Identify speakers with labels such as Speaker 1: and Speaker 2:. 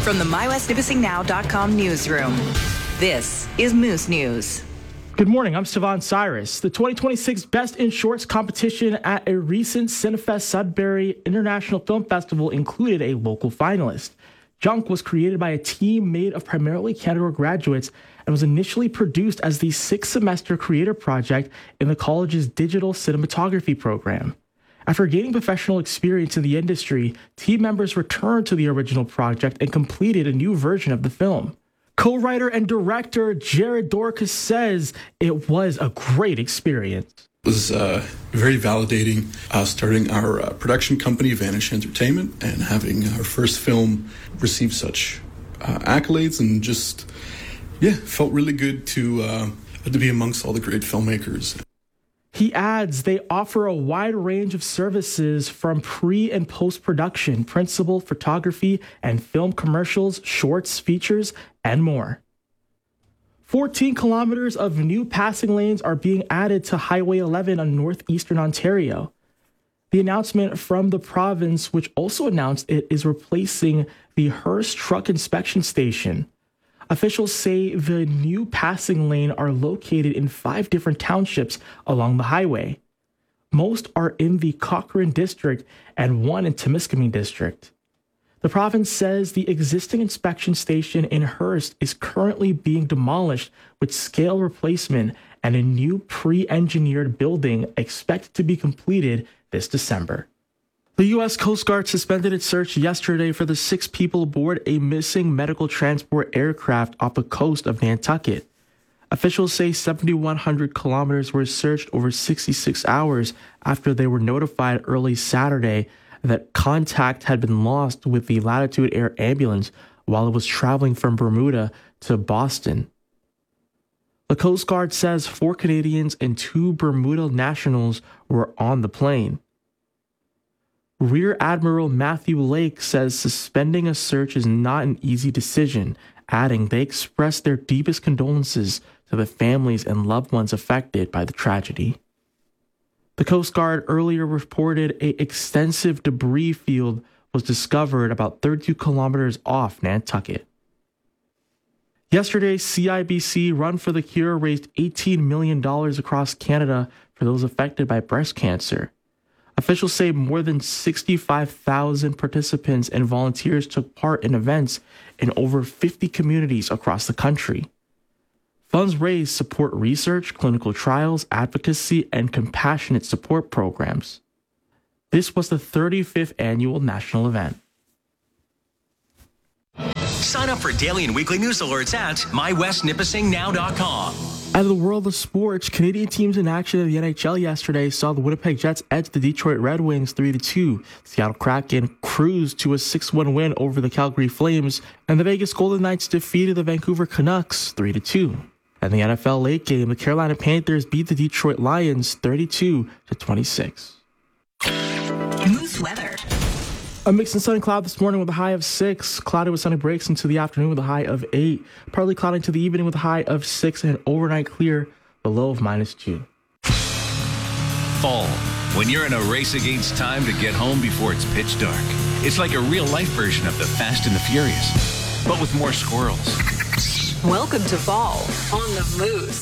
Speaker 1: From the MyWestNipissingNow.com newsroom, this is Moose News.
Speaker 2: Good morning, I'm Sivan Cyrus. The 2026 Best in Shorts competition at a recent Cinefest Sudbury International Film Festival included a local finalist. Junk was created by a team made of primarily Canada graduates and was initially produced as the 6-semester creator project in the college's digital cinematography program. After gaining professional experience in the industry, team members returned to the original project and completed a new version of the film. Co-writer and director Jared Dorcas says it was a great experience.
Speaker 3: It was very validating starting our production company, Vanish Entertainment, and having our first film receive such accolades, and just, felt really good to be amongst all the great filmmakers.
Speaker 2: He adds they offer a wide range of services from pre- and post-production, principal photography, and film commercials, shorts, features, and more. 14 kilometers of new passing lanes are being added to Highway 11 on northeastern Ontario. The announcement from the province, which also announced it is replacing the Hearst Truck Inspection Station. Officials say the new passing lane are located in 5 different townships along the highway. Most are in the Cochrane District and 1 in Temiskaming District. The province says the existing inspection station in Hearst is currently being demolished with scale replacement and a new pre-engineered building expected to be completed this December. The U.S. Coast Guard suspended its search yesterday for the 6 people aboard a missing medical transport aircraft off the coast of Nantucket. Officials say 7,100 kilometers were searched over 66 hours after they were notified early Saturday that contact had been lost with the Latitude Air ambulance while it was traveling from Bermuda to Boston. The Coast Guard says 4 Canadians and 2 Bermuda nationals were on the plane. Rear Admiral Matthew Lake says suspending a search is not an easy decision, adding they express their deepest condolences to the families and loved ones affected by the tragedy. The Coast Guard earlier reported an extensive debris field was discovered about 32 kilometers off Nantucket. Yesterday, CIBC Run for the Cure raised $18 million across Canada for those affected by breast cancer. Officials say more than 65,000 participants and volunteers took part in events in over 50 communities across the country. Funds raised support research, clinical trials, advocacy, and compassionate support programs. This was the 35th annual national event.
Speaker 4: Sign up for daily and weekly news alerts at MyWestNipissingNow.com.
Speaker 2: Out of the world of sports, Canadian teams in action in the NHL yesterday saw the Winnipeg Jets edge the Detroit Red Wings 3-2. Seattle Kraken cruised to a 6-1 win over the Calgary Flames, and the Vegas Golden Knights defeated the Vancouver Canucks 3-2. In the NFL late game, the Carolina Panthers beat the Detroit Lions 32-26.
Speaker 1: Moose weather.
Speaker 2: A mix and sunny cloud this morning with a high of 6. Cloudy with sunny breaks into the afternoon with a high of 8. Partly cloudy into the evening with a high of 6 and overnight clear, the low of -2.
Speaker 5: Fall. When you're in a race against time to get home before it's pitch dark. It's like a real-life version of the Fast and the Furious, but with more squirrels.
Speaker 1: Welcome to fall on the Moose.